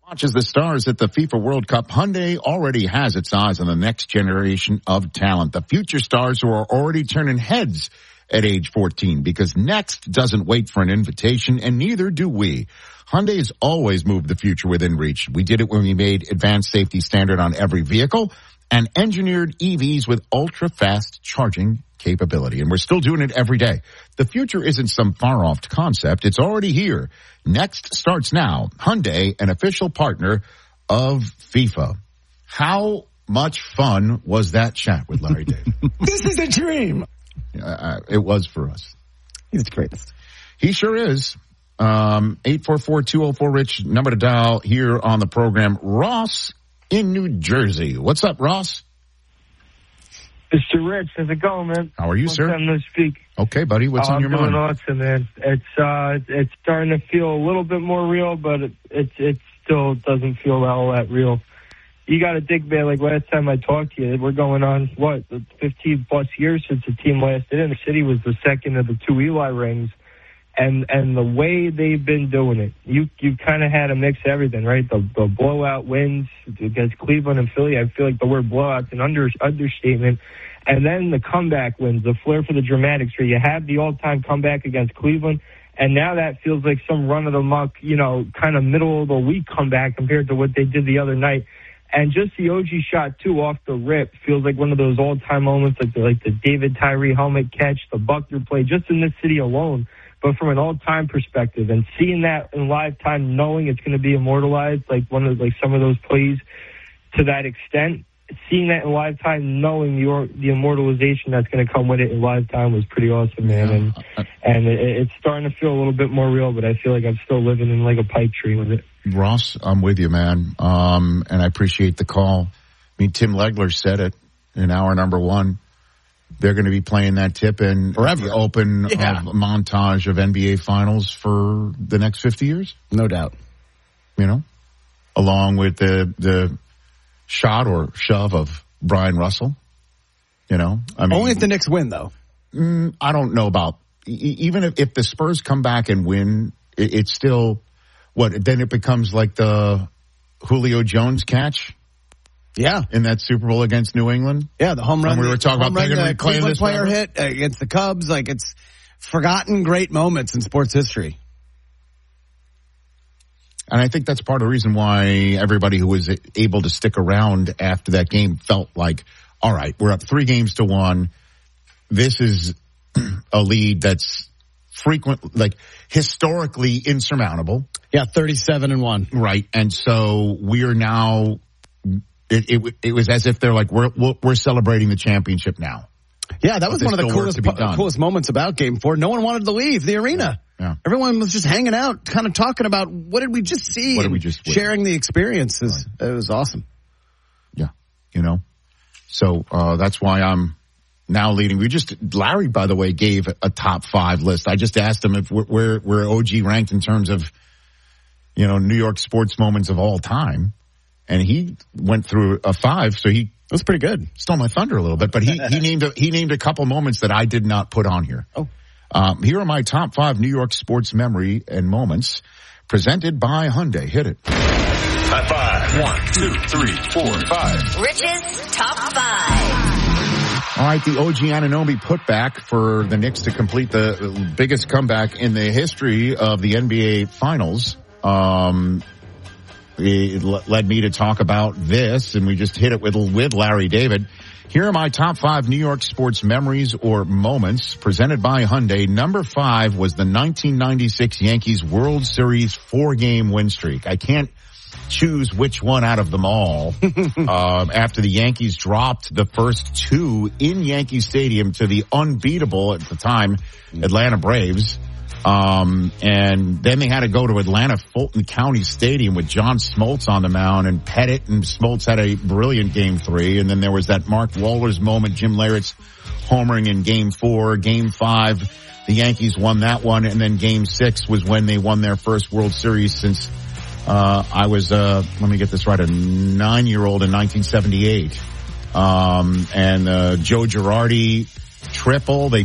Launches the stars at the FIFA World Cup. Hyundai already has its eyes on the next generation of talent. The future stars who are already turning heads at age 14, because next doesn't wait for an invitation, and neither do we. Hyundai has always moved the future within reach. We did it when we made advanced safety standard on every vehicle and engineered EVs with ultra-fast charging capability. And we're still doing it every day. The future isn't some far-off concept. It's already here. Next starts now. Hyundai, an official partner of FIFA. How much fun was that chat with Larry David? This is a dream. It was for us. He's the greatest. He sure is. 844-204-RICH, number to dial here on the program. Ross in New Jersey. What's up, Ross? Mr. Rich, how's it going, man? How are you, sir? Long time no speak. Okay, buddy. What's on your mind? I'm doing awesome, man. It's starting to feel a little bit more real, but it still doesn't feel all that real. You got to think, man, like last time I talked to you, we're going on, 15-plus years since the team lasted in. The city was the second of the two Eli rings. And the way they've been doing it, you kind of had a mix of everything, right? The blowout wins against Cleveland and Philly. I feel like the word blowout's an understatement. And then the comeback wins, the flair for the dramatics, where you have the all-time comeback against Cleveland, and now that feels like some run-of-the-muck, kind of middle-of-the-week comeback compared to what they did the other night. And just the OG shot, too, off the rip feels like one of those all-time moments, like the David Tyree helmet catch, the Buckner play, just in this city alone. But from an all-time perspective, and seeing that in live time, knowing it's going to be immortalized, like some of those plays to that extent, seeing that in live time, knowing the immortalization that's going to come with it in live time was pretty awesome, man. And it's starting to feel a little bit more real, but I feel like I'm still living in like a pipe tree with it. Ross, I'm with you, man. And I appreciate the call. I mean, Tim Legler said it in hour number one. They're going to be playing that tip in the open montage of NBA finals for the next 50 years. No doubt. Along with the shot or shove of Brian Russell. Only if the Knicks win, though. I don't know about, even if the Spurs come back and win, it's still, then it becomes like the Julio Jones catch. Yeah. In that Super Bowl against New England. Yeah, the home run. And we were talking about they're going to reclaim this player hit against the Cubs. Like, it's forgotten great moments in sports history. And I think that's part of the reason why everybody who was able to stick around after that game felt like, all right, we're up 3-1. This is a lead that's historically insurmountable. Yeah, 37-1. Right. And so we are now, it was as if they're like, we're celebrating the championship now. Yeah, that was one of the coolest moments about Game 4. No one wanted to leave the arena. Yeah. Everyone was just hanging out, kind of talking about what did we just see? What did we just sharing the experiences. Right. It was awesome. Yeah, So that's why I'm now leading. Larry, by the way, gave a top 5 list. I just asked him if where OG ranked in terms of, New York sports moments of all time. And he went through a 5, so he was pretty good. Stole my thunder a little bit, but he named a couple moments that I did not put on here. Oh, here are my top 5 New York sports memory and moments, presented by Hyundai. Hit it. High 5. 1, 2, 3, 4, 5. Rich's top 5. All right, the OG Anunoby putback for the Knicks to complete the biggest comeback in the history of the NBA Finals. It led me to talk about this, and we just hit it with Larry David. Here are my top 5 New York sports memories or moments, presented by Hyundai. Number 5 was the 1996 Yankees World Series 4-game win streak. I can't choose which one out of them all. After the Yankees dropped the first 2 in Yankee Stadium to the unbeatable, at the time, Atlanta Braves. And then they had to go to Atlanta Fulton County Stadium with John Smoltz on the mound, and Pettit and Smoltz had a brilliant Game 3. And then there was that Mark Wohlers moment, Jim Leyritz homering in Game 4. Game 5, the Yankees won that one. And then Game 6 was when they won their first World Series since, I was, let me get this right, a 9-year-old in 1978. And Joe Girardi triple. They